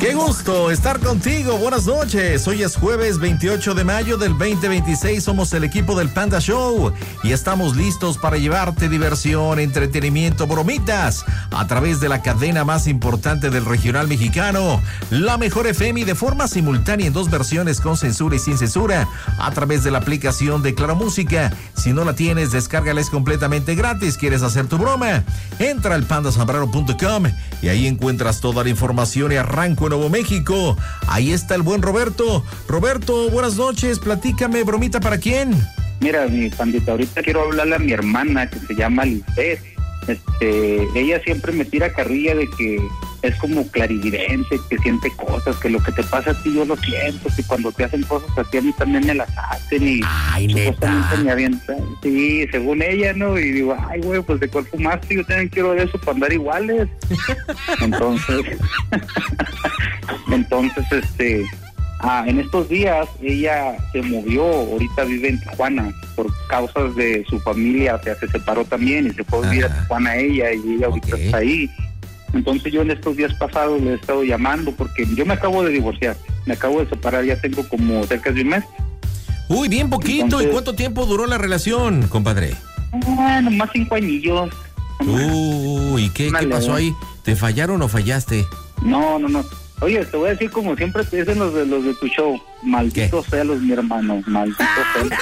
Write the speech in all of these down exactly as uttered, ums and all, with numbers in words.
Qué gusto estar contigo. Buenas noches. Hoy es jueves veintiocho de mayo del veinte veintiséis. Somos el equipo del Panda Show y estamos listos para llevarte diversión, entretenimiento, bromitas a través de la cadena más importante del regional mexicano, la Mejor F M, y de forma simultánea en dos versiones, con censura y sin censura, a través de la aplicación de Claro Música. Si no la tienes, descárgala, es completamente gratis. ¿Quieres hacer tu broma? Entra al panda zambrano punto com y ahí encuentras toda la información y arranco en Nuevo México. Ahí está el buen Roberto. Roberto, buenas noches. Platícame, bromita, ¿para quién? Mira, mi pandita, ahorita quiero hablarle a mi hermana que se llama Lisbeth. Este, ella siempre me tira carrilla de que es como clarividente, que siente cosas, que lo que te pasa a ti yo lo siento, que cuando te hacen cosas así a mí también me las hacen y ay, neta. Me avientan. Sí, según ella, ¿no? Y digo, ay, güey, pues de cuál fumaste, yo también quiero de eso para andar iguales. Entonces, entonces, este, ah, en estos días ella se movió, ahorita vive en Tijuana, por causas de su familia, o sea, se separó también y se fue a vivir a Tijuana ella, y ella ahorita okay. está ahí. Entonces yo en estos días pasados le he estado llamando porque yo me acabo de divorciar, me acabo de separar, ya tengo como cerca de un mes. Uy, bien poquito. Entonces, ¿y cuánto tiempo duró la relación, compadre? Ah, nomás cinco anillos. Uy, ¿qué, ¿qué pasó ahí? ¿Te fallaron o fallaste? No, no, no. Oye, te voy a decir como siempre te dicen los de los de tu show, malditos celos, mi hermano, malditos celos.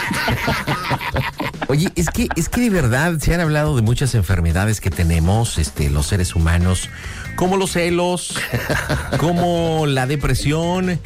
Oye, es que es que de verdad se han hablado de muchas enfermedades que tenemos, este, los seres humanos, como los celos, como la depresión,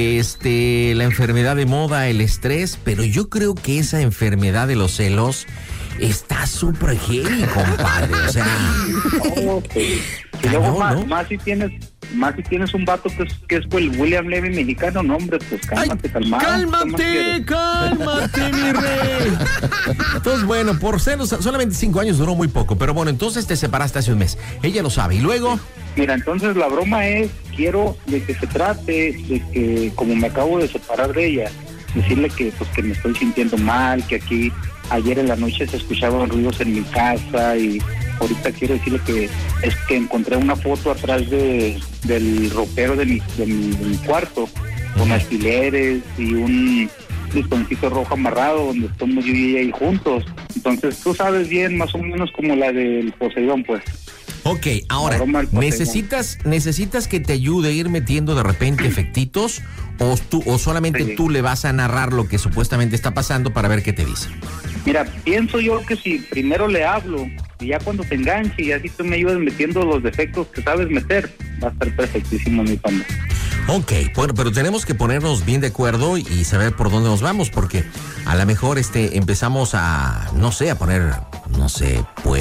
este, la enfermedad de moda, el estrés, pero yo creo que esa enfermedad de los celos está súper heavy, compadre, o sea. Oh, sí. Y luego cañón, más, ¿no? más si tienes, más si tienes un vato que es, que es el William Levy mexicano, no, hombre, pues cálmate, calmado. Cálmate, cálmate, mi rey. Entonces, bueno, por celos, solamente cinco años duró muy poco, pero bueno, entonces te separaste hace un mes. Ella lo sabe, ¿y luego? Mira, entonces la broma es, quiero de que se trate de que, como me acabo de separar de ella, decirle que pues que me estoy sintiendo mal, que aquí ayer en la noche se escuchaban ruidos en mi casa, y ahorita quiero decirle que es que encontré una foto atrás de del ropero de mi, de mi, de mi cuarto, con alfileres y un listoncito rojo amarrado donde estamos yo y ella ahí juntos. Entonces tú sabes bien más o menos como la del Poseidón, pues. Ok, ahora, ¿necesitas necesitas que te ayude a ir metiendo de repente efectitos o tú o solamente sí. tú le vas a narrar lo que supuestamente está pasando para ver qué te dice? Mira, pienso yo que si primero le hablo y ya cuando te enganche y así tú me ayudas metiendo los defectos que sabes meter, va a estar perfectísimo, mi panda. Ok, bueno, pero tenemos que ponernos bien de acuerdo y saber por dónde nos vamos, porque a lo mejor este empezamos a, no sé, a poner, no sé,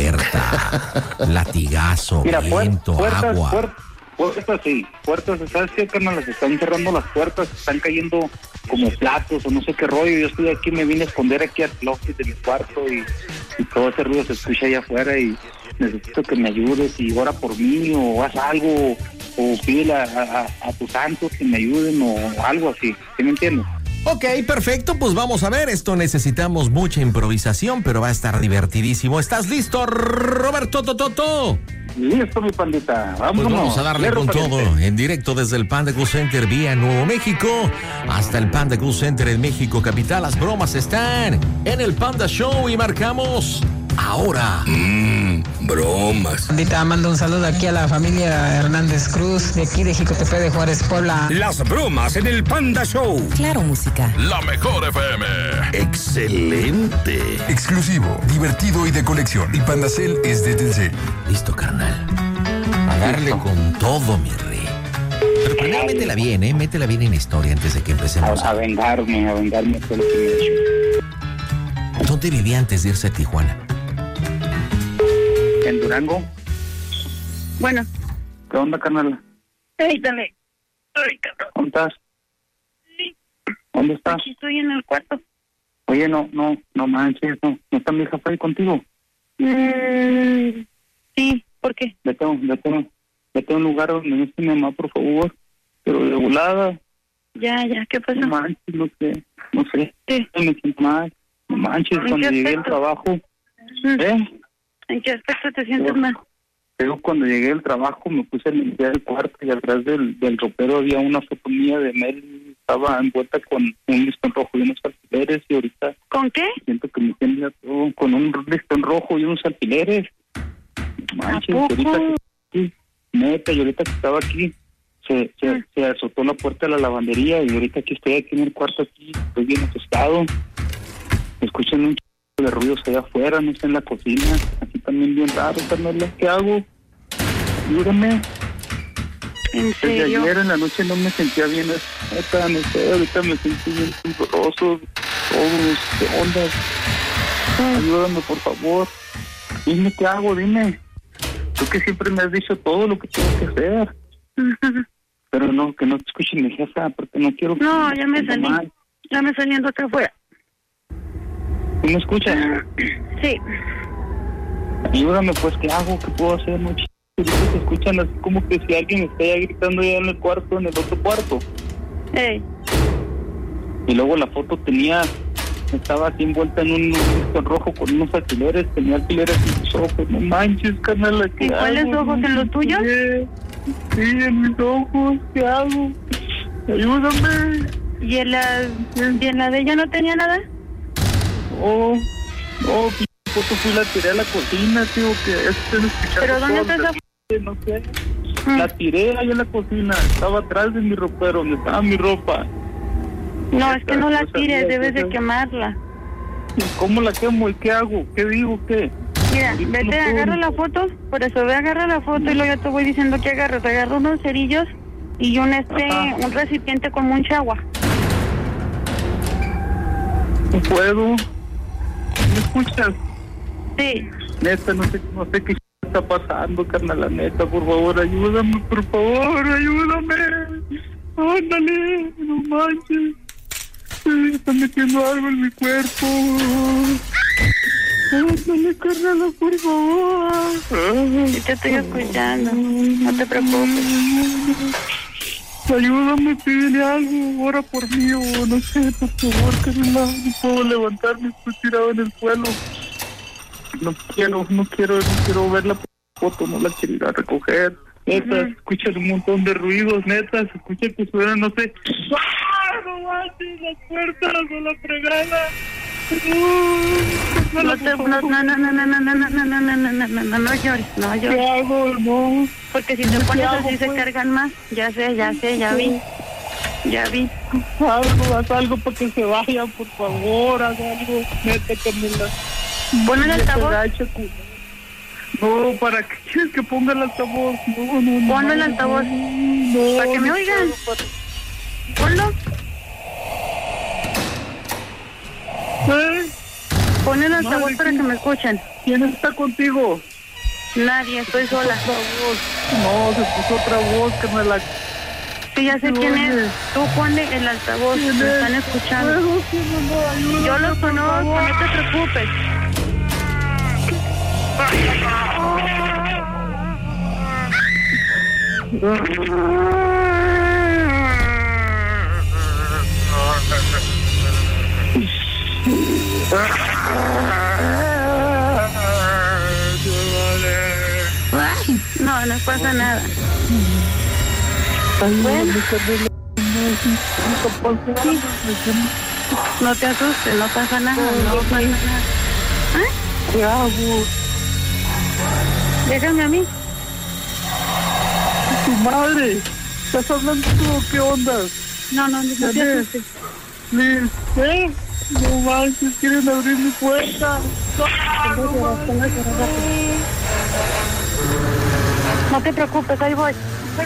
puerta, latigazo, mira, viento, puertas, agua. Puertas, puertas, sí, puertas, ¿sabes qué, carnal? Las están cerrando las puertas, están cayendo como platos o no sé qué rollo. Yo estoy aquí, me vine a esconder aquí al closet de mi cuarto y, y todo ese ruido se escucha allá afuera y necesito que me ayudes y ora por mí o haz algo o pídele a, a, a tus santos que me ayuden o algo así, ¿sí me entiendes? Ok, perfecto, pues vamos a ver, esto necesitamos mucha improvisación, pero va a estar divertidísimo. ¿Estás listo, Roberto Tototo? Listo, mi pandita, vámonos. Pues vamos a darle con todo, en directo desde el Panda Cool Center vía Nuevo México, hasta el Panda Cool Center en México Capital. Las bromas están en el Panda Show y marcamos ahora. Mmm, bromas. Ahorita mando un saludo aquí a la familia Hernández Cruz, de aquí de Jicotepe de Juárez, Puebla. Las bromas en el Panda Show. Claro Música. La Mejor F M. Excelente. Exclusivo, divertido y de colección. Y Pandacel es de Telcel. Listo, carnal. A darle con todo, mi rey. Pero primero métela bien, ¿eh? Métela bien en historia antes de que empecemos. A, a vengarme, a vengarme por lo que me he hecho. ¿Dónde vivía antes de irse a Tijuana? ¿En Durango? Bueno. ¿Qué onda, carnal? Ay, dale. Ay, cabrón. ¿Dónde estás? Sí. ¿Dónde estás? Aquí estoy en el cuarto. Oye, no, no, no manches, no, ¿no está mi hija ahí contigo? Mm, sí, ¿por qué? Vete, vete, vete a un lugar donde no esté mi mamá, por favor, pero de volada. Ya, ya, ¿qué pasó? No manches, no sé, no sé, Sí. me siento mal, no manches, ¿En cuando qué llegué al aspecto? trabajo, Mm. ¿eh? ¿En qué aspecto te sientes Por- mal? Luego cuando llegué del trabajo me puse a limpiar el cuarto y atrás del, del ropero había una foto mía de Mel, estaba envuelta con un listón rojo y unos alfileres y ahorita... ¿Con qué? Siento que me tiembla todo con un listón rojo y unos alfileres. Manches, ¿A poco? ahorita que, neta, y ahorita que estaba aquí, se, se, Mm. se azotó la puerta de la lavandería y ahorita que estoy aquí en el cuarto aquí, estoy bien asustado. Escuchan un ch... de ruidos allá afuera, no está en la cocina, aquí también bien raro, Carmela, ¿qué hago? Ayúdame. ¿En Desde serio? ayer en la noche no me sentía bien, neta, no sé, ahorita me siento bien sudoroso, todos, ¿qué onda? Ayúdame, por favor. Dime qué hago, dime. Tú que siempre me has dicho todo lo que tengo que hacer. Pero no, que no te escuche mi jefa, porque no quiero... No, que ya me sienta salí. mal. Ya me saliendo acá afuera. ¿Tú me escuchas? Sí. Ayúdame, pues, ¿qué hago? ¿Qué puedo hacer? No, ch... Ahorita se escuchan así como que si alguien está ya gritando ya en el cuarto, en el otro cuarto. Hey. Y luego la foto tenía... Estaba así envuelta en un listón rojo con unos alfileres, tenía alfileres en mis ojos. No manches, carnal, ¿qué ¿En cuáles hago? ojos? ¿En los tuyos? Sí, en mis ojos, ¿qué hago? Ayúdame. ¿Y en la, y en la de ella no tenía nada? Oh, oh, p*** foto fui la tiré a la cocina, tío, que estén escuchando. ¿Pero dónde todo, está esa que no sé. Mm. La tiré ahí en la cocina, estaba atrás de mi ropero, donde estaba mi ropa. No, es que no la Esa cosa tires, mía, debes de esa- quemarla. ¿Y cómo la quemo y qué hago? ¿Qué digo? ¿Qué? Mira, Ahorita vete, no puedo agarra ni- la foto, por eso ve, agarra la foto y luego ya te voy diciendo que agarras. Agarra unos cerillos y un este, Ajá. un recipiente con mucha agua. No puedo. ¿Me escuchas? Sí. Neta, no sé, no sé qué está pasando, carnal, la neta, por favor, ayúdame, por favor, ayúdame. Ándale, no manches. Me está metiendo algo en mi cuerpo. Ándale, carnal, por favor. Sí te estoy escuchando. No te preocupes. Ayúdame, pídele algo, ora por mí, o no sé, por favor, carnal, no puedo levantarme, estoy tirado en el suelo. No quiero, no quiero, no quiero ver la foto, no la quiero ir a recoger. Neta, se escuchan un montón de ruidos, neta, se escucha que suena, no sé. ¡Ah, no manches, las puertas o la fregada! No, te, no, no, no, no, no, no, no, no, no, no, no, no, no, no, no, no llores, no ¿Qué llores. hago? No. Porque si te pones hago, así se pues? cargan más. Ya sé, ya sé, ya vi. Ya vi. Algo, haz algo para que se vaya, por favor, haz algo. Neta, Carmela. Pon el altavoz. No, ¿para qué quieres que ponga el altavoz? No, no, no. Ponlo el altavoz. No, Para que me no oigan. puedo, Ponlo. para- ¿Eh? Pon el altavoz Madre, para ¿quién? que me escuchen. ¿Quién está contigo? Nadie, estoy sola. Otra voz. No, se puso otra voz, Carmela. Sí, ya sé quién Oye. es. Tú ponle el altavoz, ¿Quién me es? están escuchando. Puedo, sí, no, no, ayúdame, Yo los por conozco, favor. no te preocupes. Ay, no, no pasa nada. Bueno. No te asustes, no pasa nada, no pasa nada. ¿Eh? ¿Qué hago? Déjame a mí. Tu madre. ¿Estás hablando tú o qué onda? No, no, no te Dale. asustes. Liz, ¿eh? No manches, quieren abrir mi puerta. No te preocupes, ahí voy.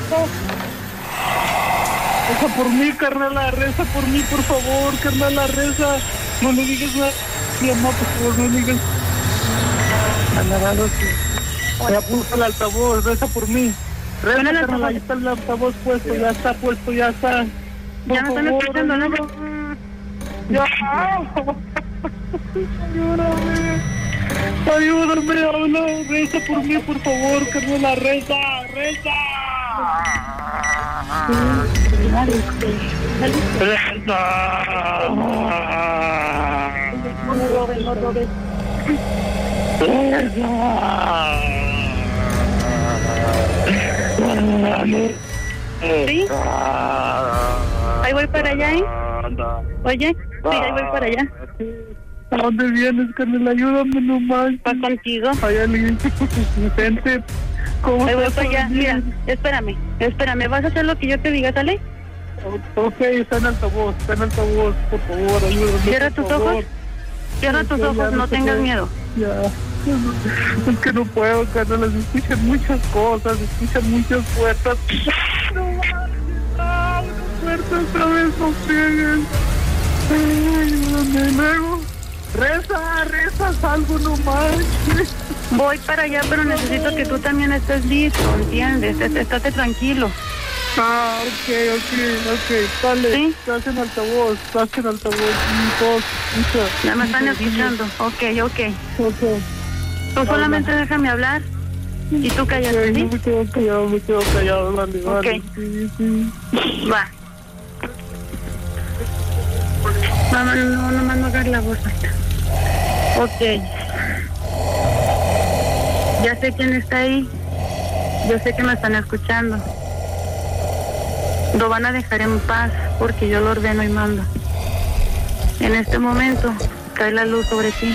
Reza por mí, carnala, reza por mí, por favor, carnala, reza. No le digas nada. Mi mamá, por favor, no le digas. Alabado sea. Ya puso el altavoz, reza por mí. Reza, Pon el carnala, altavoz. ahí está el altavoz puesto, ya está puesto, ya está. Por Ya me están favor, escuchando, ¿no? Ya. Ayúdame. Ayúdame, habla. Reza por mí, por favor, carnala, reza, reza. No me robes, no robes. ¿Sí? Ahí voy para allá, ¿eh? Oye, sí, ahí voy para allá. ¿A dónde vienes, carnal? Ayúdame nomás. ¿Va contigo? Hay alguien inocente. ¿Cómo Ahí voy estás? para allá. Mira, espérame, espérame. ¿Vas a hacer lo que yo te diga, sale? Ok, está en altavoz, está en altavoz. Por favor, ayúdame. Cierra tus ojos. Cierra tus ojos, no tengas miedo. Ya. Es que no puedo, carnal. Se escuchan muchas cosas, se escuchan muchas puertas. No, no, puertas otra vez, no frieguen. Ayúdame, luego. Reza, reza, algo, no manches. Voy para allá, pero necesito que tú también estés listo, ¿entiendes? Estate tranquilo. Ah, ok, ok, ok. Dale, ¿Sí? estás en altavoz, estás en altavoz. Todos, escucha. Ya me están escuchando. Ok, ok. Ok. Tú solamente déjame hablar y tú cállate, Ok, ¿sí? me quedo callado, me quedo callado, dale, Ok. dale. Sí, sí. Va. Mamá, no, nomás no hagas la voz alta. Ok. Ya sé quién está ahí. Yo sé que me están escuchando. Lo van a dejar en paz porque yo lo ordeno y mando. En este momento cae la luz sobre ti.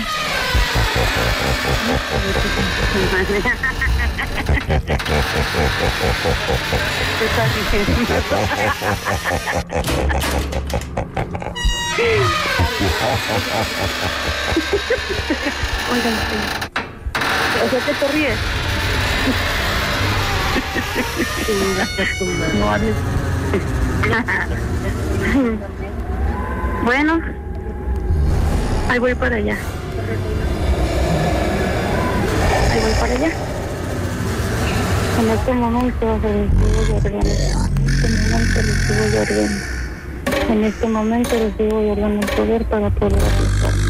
Oigan, o sea que te ríes. No hables. Bueno, ahí voy para allá. Ahí voy para allá. En este momento recibo y ordeno. En este momento recibo y ordeno. En este momento recibo y ordeno el poder para poder aplicar.